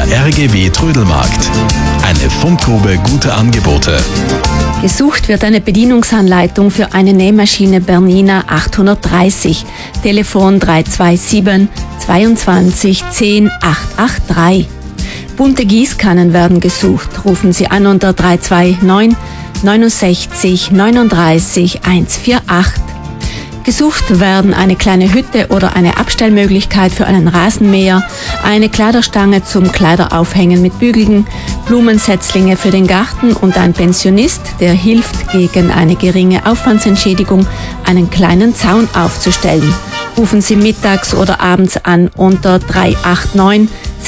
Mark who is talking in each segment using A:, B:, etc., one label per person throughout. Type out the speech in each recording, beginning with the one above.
A: Der RGW Trödelmarkt. Eine Fundgrube guter Angebote.
B: Gesucht wird eine Bedienungsanleitung für eine Nähmaschine Bernina 830. Telefon 327 22 10 883. Bunte Gießkannen werden gesucht. Rufen Sie an unter 329 69 39 148. Gesucht werden eine kleine Hütte oder eine Abstellmöglichkeit für einen Rasenmäher, eine Kleiderstange zum Kleideraufhängen mit Bügeln, Blumensetzlinge für den Garten und ein Pensionist, der hilft, gegen eine geringe Aufwandsentschädigung einen kleinen Zaun aufzustellen. Rufen Sie mittags oder abends an unter 389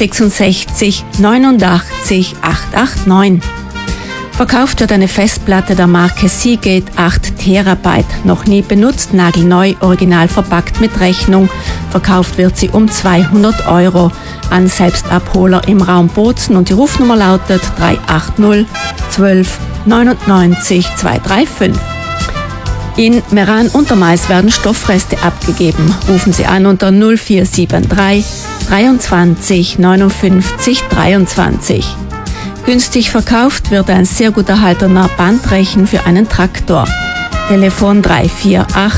B: 66 89 889. Verkauft wird eine Festplatte der Marke Seagate 8 Terabyte, noch nie benutzt, nagelneu, original verpackt mit Rechnung. Verkauft wird sie um 200 € an Selbstabholer im Raum Bozen und die Rufnummer lautet 380 12 99 235. In Meran-Untermais werden Stoffreste abgegeben. Rufen Sie an unter 0473 23 59 23. Günstig verkauft wird ein sehr gut erhaltener Bandrechen für einen Traktor. Telefon 348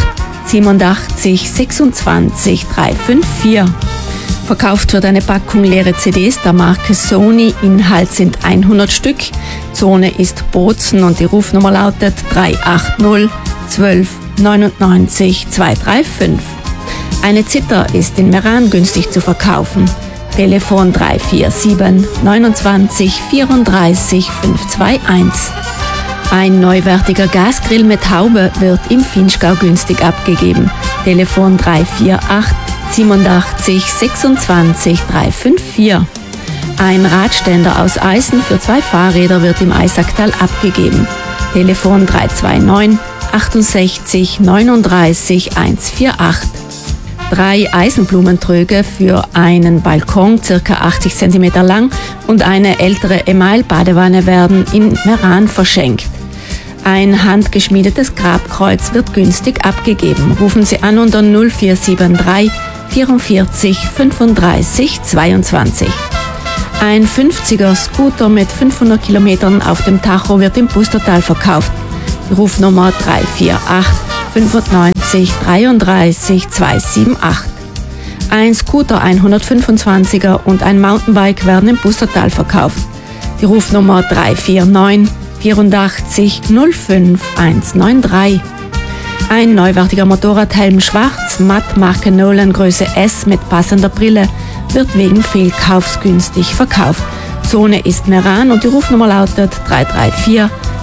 B: 87 26 354. Verkauft wird eine Packung leere CDs der Marke Sony. Inhalt sind 100 Stück. Zone ist Bozen und die Rufnummer lautet 380 12 99 235. Eine Zither ist in Meran günstig zu verkaufen. Telefon 347 29 34 521. Ein neuwertiger Gasgrill mit Haube wird im Vinschgau günstig abgegeben. Telefon 348 87 26 354. Ein Radständer aus Eisen für 2 Fahrräder wird im Eisacktal abgegeben. Telefon 329 68 39 148. 3 Eisenblumentröge für einen Balkon, ca. 80 cm lang, und eine ältere Email-Badewanne werden in Meran verschenkt. Ein handgeschmiedetes Grabkreuz wird günstig abgegeben. Rufen Sie an unter 0473 44 35 22. Ein 50er Scooter mit 500 Kilometern auf dem Tacho wird im Pustertal verkauft. Rufnummer 348 95 33 278. Ein Scooter 125er und ein Mountainbike werden im Pustertal verkauft. Die Rufnummer 349 84 05 193. Ein neuwertiger Motorradhelm schwarz, matt, Marke Nolan, Größe S mit passender Brille, wird wegen Fehlkaufs günstig verkauft. Zone ist Meran und die Rufnummer lautet 334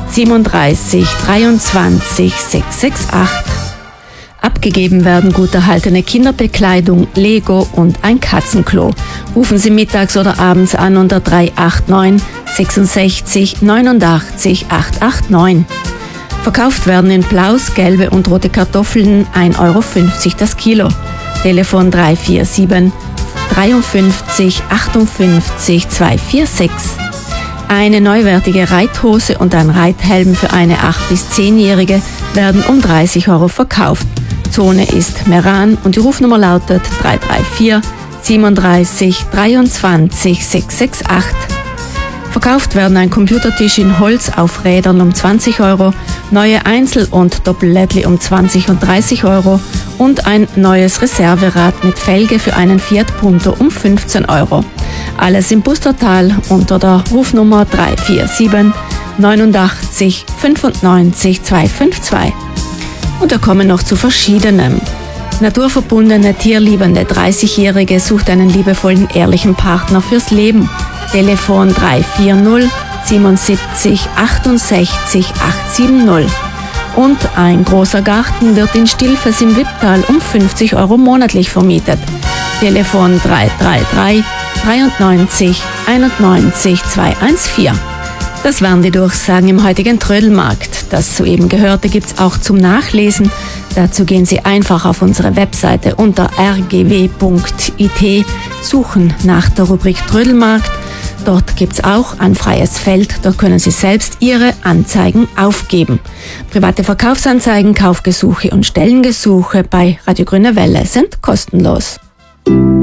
B: 37 23 668. Abgegeben werden gut erhaltene Kinderbekleidung, Lego und ein Katzenklo. Rufen Sie mittags oder abends an unter 389 66 89 889. Verkauft werden in Blaus, gelbe und rote Kartoffeln 1,50 € das Kilo. Telefon 347 53 58 246. Eine neuwertige Reithose und ein Reithelm für eine 8- bis 10-Jährige werden um 30 € verkauft. Zone ist Meran und die Rufnummer lautet 334 37 23 668. Verkauft werden ein Computertisch in Holz auf Rädern um 20 €, neue Einzel- und Doppellädli um 20 und 30 € und ein neues Reserverad mit Felge für einen Fiat Punto um 15 €. Alles im Pustertal unter der Rufnummer 347 89 95 252. Und da kommen noch zu verschiedenem. Naturverbundene, tierliebende 30-Jährige sucht einen liebevollen, ehrlichen Partner fürs Leben. Telefon 340 77 68 870. Und ein großer Garten wird in Stilfes im Wipptal um 50 € monatlich vermietet. Telefon 333 93 91 214. Das waren die Durchsagen im heutigen Trödelmarkt. Das soeben Gehörte gibt's auch zum Nachlesen. Dazu gehen Sie einfach auf unsere Webseite unter rgw.it, suchen nach der Rubrik Trödelmarkt. Dort gibt's auch ein freies Feld, dort können Sie selbst Ihre Anzeigen aufgeben. Private Verkaufsanzeigen, Kaufgesuche und Stellengesuche bei Radio Grüne Welle sind kostenlos.